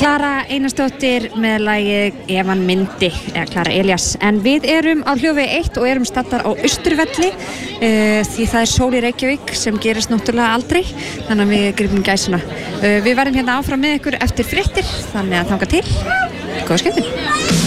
Klara Einarsdóttir með lagið Ef hann myndi, eða Klara Elías. En við erum á Hljóðvegi 1 og erum staddar á Austurvelli því það er sól í Reykjavík sem gerist náttúrulega aldrei, þannig að við gripum gæsuna. Við verðum hérna áfram með ykkur eftir fréttir, þannig að þangað til. Góða skemmtun.